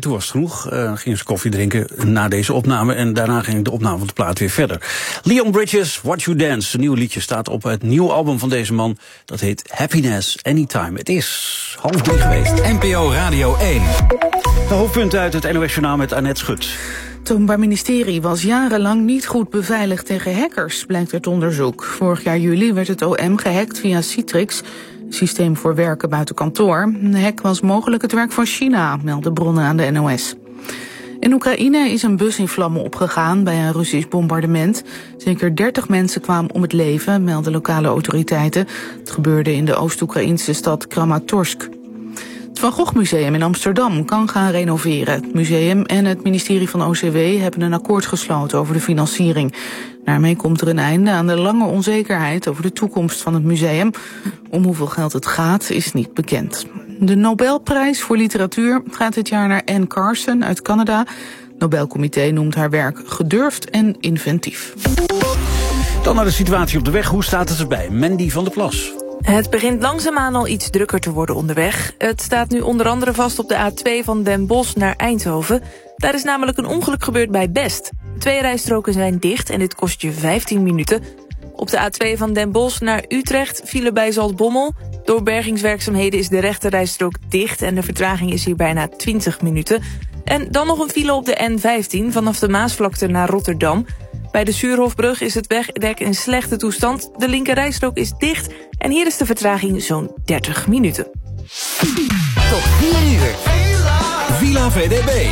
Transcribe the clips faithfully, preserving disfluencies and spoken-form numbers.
toen was het genoeg. Uh, gingen ze koffie drinken na deze opname. En daarna ging de opname van de plaat weer verder. Leon Bridges, Watch You Dance. Een nieuw liedje staat op het nieuwe album van deze man. Dat heet Happiness Anytime. Het is half drie geweest. N P O Radio één. De hoofdpunten uit het N O S-journaal met Annette Schut. Het Openbaar Ministerie was jarenlang niet goed beveiligd tegen hackers, blijkt uit onderzoek. Vorig jaar juli werd het O M gehackt via Citrix, een systeem voor werken buiten kantoor. De hack was mogelijk het werk van China, melden bronnen aan de N O S. In Oekraïne is een bus in vlammen opgegaan bij een Russisch bombardement. Zeker dertig mensen kwamen om het leven, melden lokale autoriteiten. Het gebeurde in de Oost-Oekraïnse stad Kramatorsk. Het Van Gogh Museum in Amsterdam kan gaan renoveren. Het museum en het ministerie van O C W hebben een akkoord gesloten over de financiering. Daarmee komt er een einde aan de lange onzekerheid over de toekomst van het museum. Om hoeveel geld het gaat is niet bekend. De Nobelprijs voor literatuur gaat dit jaar naar Anne Carson uit Canada. Het Nobelcomité noemt haar werk gedurfd en inventief. Dan naar de situatie op de weg. Hoe staat het erbij? Mandy van der Plas. Het begint langzaamaan al iets drukker te worden onderweg. Het staat nu onder andere vast op de A twee van Den Bosch naar Eindhoven. Daar is namelijk een ongeluk gebeurd bij Best. Twee rijstroken zijn dicht en dit kost je vijftien minuten. Op de A twee van Den Bosch naar Utrecht vielen bij Zaltbommel. Door bergingswerkzaamheden is de rechterrijstrook dicht en de vertraging is hier bijna twintig minuten. En dan nog een file op de N vijftien vanaf de Maasvlakte naar Rotterdam. Bij de Suurhofbrug is het wegdek in slechte toestand. De linkerrijstrook is dicht en hier is de vertraging zo'n dertig minuten. Tot vier uur. Villa V D B.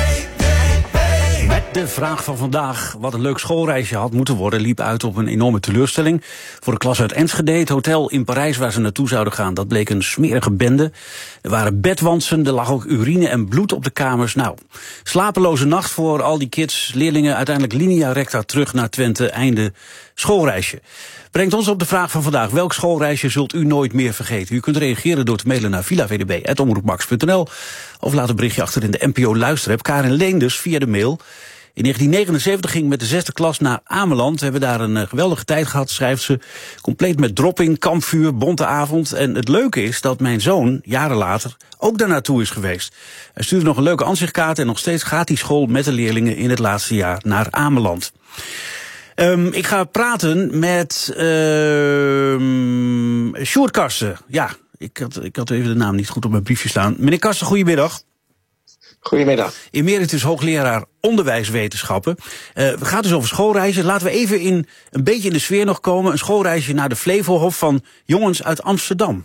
Met de vraag van vandaag, wat een leuk schoolreisje had moeten worden, liep uit op een enorme teleurstelling. Voor de klas uit Enschede, het hotel in Parijs waar ze naartoe zouden gaan, dat bleek een smerige bende. Er waren bedwansen, er lag ook urine en bloed op de kamers. Nou, slapeloze nacht voor al die kids, leerlingen, uiteindelijk linea recta terug naar Twente, einde schoolreisje. Brengt ons op de vraag van vandaag, welk schoolreisje zult u nooit meer vergeten? U kunt reageren door te mailen naar villavdb apenstaartje omroepmax punt n l of laat een berichtje achter in de N P O luisterapp. Karin Leenders via de mail. In negentien negenenzeventig ging ik met de zesde klas naar Ameland. We hebben daar een uh, geweldige tijd gehad, schrijft ze. Compleet met dropping, kampvuur, bonte avond. En het leuke is dat mijn zoon, jaren later, ook daar naartoe is geweest. Hij stuurde nog een leuke ansichtkaart en nog steeds gaat die school met de leerlingen in het laatste jaar naar Ameland. Um, ik ga praten met uh, Sjoerd Karsten. Ja, ik had, ik had even de naam niet goed op mijn briefje staan. Meneer Karsten, goedemiddag. Goedemiddag. Emeritus hoogleraar onderwijswetenschappen. Uh, het gaat dus over schoolreizen. Laten we even in een beetje in de sfeer nog komen. Een schoolreisje naar de Flevohof van jongens uit Amsterdam.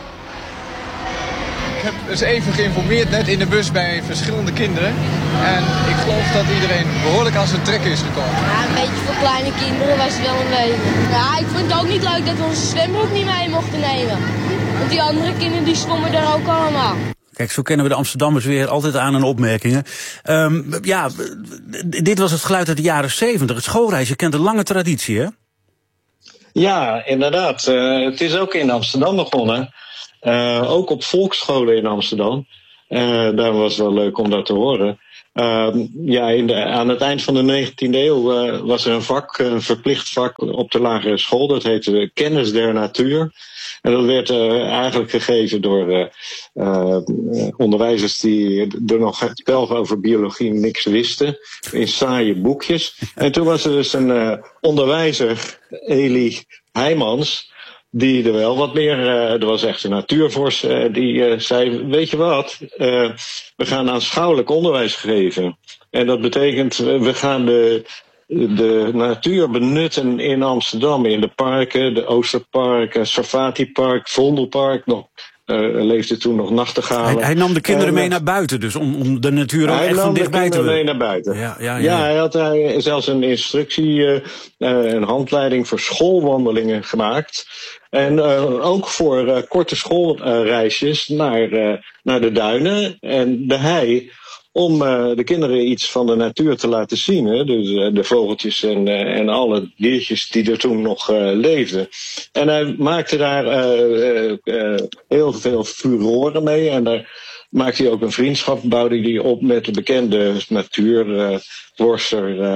Ik heb dus even geïnformeerd net in de bus bij verschillende kinderen. En ik geloof dat iedereen behoorlijk aan zijn trekken is gekomen. Ja, een beetje voor kleine kinderen was het wel een beetje. Ja, ik vind het ook niet leuk dat we onze zwembroek niet mee mochten nemen. Want die andere kinderen die zwommen daar ook allemaal. Kijk, zo kennen we de Amsterdammers weer altijd aan en opmerkingen. Um, ja, dit was het geluid uit de jaren zeventig. Het schoolreisje kent een lange traditie, hè? Ja, inderdaad. Uh, het is ook in Amsterdam begonnen. Uh, ook op volksscholen in Amsterdam. Uh, daar was het wel leuk om dat te horen. Uh, ja, in de, aan het eind van de negentiende eeuw uh, was er een vak, een verplicht vak op de lagere school. Dat heette Kennis der Natuur. En dat werd uh, eigenlijk gegeven door uh, uh, onderwijzers die er nog zelf over biologie niks wisten. In saaie boekjes. En toen was er dus een uh, onderwijzer, Eli Heijmans. Die er wel wat meer, uh, er was echt een natuurvors, uh, die uh, zei, weet je wat, uh, we gaan aanschouwelijk onderwijs geven. En dat betekent, we gaan de, de natuur benutten in Amsterdam, in de parken, de Oosterpark, Sarfati-park, Vondelpark, nog. Uh, leefde toen nog nachtegalen. Hij, hij nam de kinderen uh, mee naar buiten, dus om, om de natuur ook echt van dichtbij te... Hij nam de kinderen mee naar buiten. Ja, ja, ja. ja hij had uh, zelfs een instructie, uh, uh, een handleiding voor schoolwandelingen gemaakt. En uh, ook voor uh, korte schoolreisjes uh, naar, uh, naar de duinen en de hei. Om uh, de kinderen iets van de natuur te laten zien. Hè? Dus uh, de vogeltjes en, uh, en alle diertjes die er toen nog uh, leefden. En hij maakte daar uh, uh, uh, heel veel furoren mee. En daar maakte hij ook een vriendschap, bouwde hij op met de bekende natuurworster uh,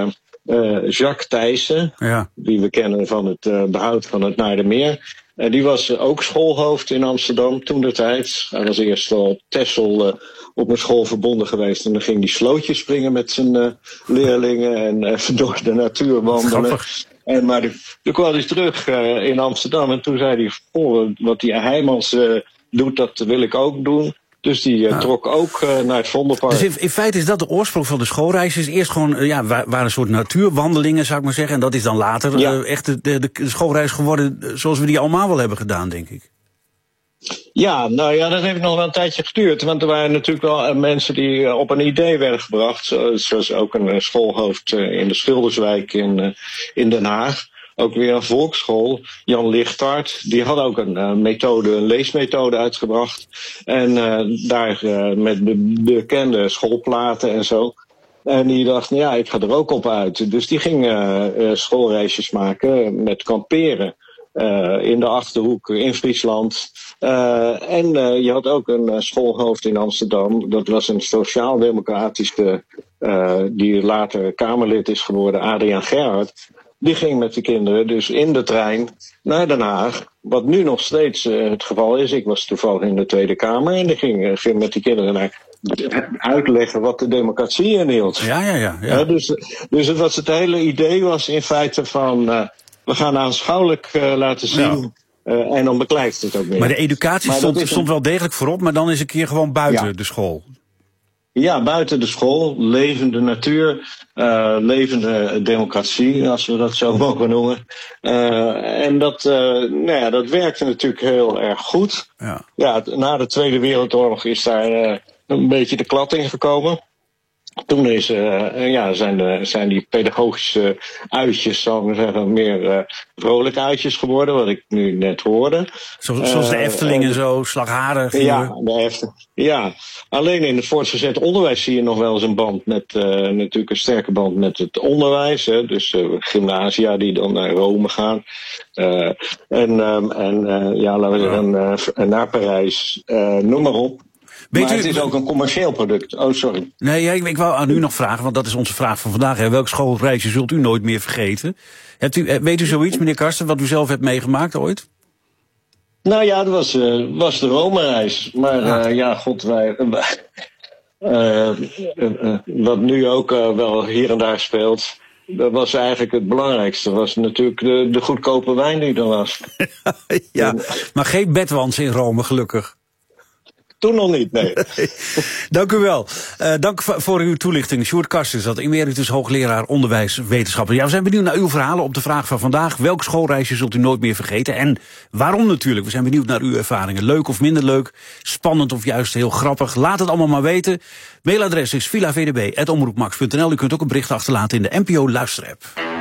uh, Jacques Thijssen, ja. die we kennen van het uh, behoud van het Naardermeer. Uh, die was ook schoolhoofd in Amsterdam toentertijd. Hij was eerst al op Texel uh, op een school verbonden geweest. En dan ging hij slootjes springen met zijn uh, leerlingen en even door de natuur wandelen. En, maar toen kwam hij terug uh, in Amsterdam en toen zei hij, oh, wat die Heijmans uh, doet, dat wil ik ook doen. Dus die uh, ja. trok ook uh, naar het Vondelpark. Dus in, in feite is dat de oorsprong van de schoolreis. Is eerst gewoon, uh, ja, waren een soort natuurwandelingen, zou ik maar zeggen. En dat is dan later ja. uh, echt de, de, de schoolreis geworden zoals we die allemaal wel hebben gedaan, denk ik. Ja, nou ja, dat heeft nog wel een tijdje geduurd. Want er waren natuurlijk wel uh, mensen die uh, op een idee werden gebracht. Zoals ook een uh, schoolhoofd uh, in de Schilderswijk in, uh, in Den Haag. Ook weer een volksschool, Jan Lichtart. Die had ook een uh, methode, een leesmethode uitgebracht. En uh, daar uh, met be- bekende schoolplaten en zo. En die dacht, nou ja, ik ga er ook op uit. Dus die ging uh, uh, schoolreisjes maken met kamperen. Uh, in de Achterhoek, in Friesland. Uh, en uh, je had ook een uh, schoolhoofd in Amsterdam. Dat was een sociaal-democratische, uh, die later Kamerlid is geworden, Adriaan Gerhard. Die ging met de kinderen dus in de trein naar Den Haag. Wat nu nog steeds uh, het geval is. Ik was toevallig in de Tweede Kamer. En die ging, uh, ging met die kinderen naar uitleggen wat de democratie inhield. Ja, ja, ja. ja. Uh, dus, dus het, was het hele idee was in feite van, Uh, we gaan aanschouwelijk uh, laten zien. Ja. Uh, en dan beklijft het ook meer. Maar de educatie maar stond, een... stond wel degelijk voorop. Maar dan is een keer gewoon buiten ja. de school. Ja, buiten de school, levende natuur, uh, levende democratie, als we dat zo mogen noemen. Uh, en dat, uh, nou ja, dat werkte natuurlijk heel erg goed. Ja. Ja, na de Tweede Wereldoorlog is daar uh, een beetje de klad in gekomen. Toen is, uh, ja, zijn, de, zijn die pedagogische uitjes, zal ik maar zeggen, meer uh, vrolijke uitjes geworden, wat ik nu net hoorde. Zo, zoals de Efteling uh, en zo, Slagharen. Ja, de Efteling. Ja, alleen in het voortgezet onderwijs zie je nog wel eens een band met, uh, natuurlijk een sterke band met het onderwijs. Hè, dus uh, gymnasia die dan naar Rome gaan. Uh, en um, en uh, ja, laten we zeggen, uh, naar Parijs, uh, noem maar op. Weet maar u, het is ook een commercieel product. Oh, sorry. Nee, ja, ik, ik wou aan u nog vragen, want dat is onze vraag van vandaag. Hè. Welk schoolreisje zult u nooit meer vergeten? Hebt u, weet u zoiets, meneer Karsten, wat u zelf hebt meegemaakt ooit? Nou ja, dat was, uh, was de Rome-reis. Maar ja, uh, ja god, wij... Uh, uh, uh, uh, wat nu ook uh, wel hier en daar speelt, dat was eigenlijk het belangrijkste. Dat was natuurlijk de, de goedkope wijn die er was. Ja, maar geen bedwans in Rome, gelukkig. Toen nog niet, nee. Dank u wel. Uh, dank voor uw toelichting. Sjoerd Karstens, dat emeritus hoogleraar onderwijswetenschappen. Ja, we zijn benieuwd naar uw verhalen op de vraag van vandaag. Welk schoolreisje zult u nooit meer vergeten? En waarom natuurlijk? We zijn benieuwd naar uw ervaringen. Leuk of minder leuk? Spannend of juist heel grappig? Laat het allemaal maar weten. Mailadres is villa v d b apenstaartje omroepmax punt n l. U kunt ook een bericht achterlaten in de N P O Luisterapp.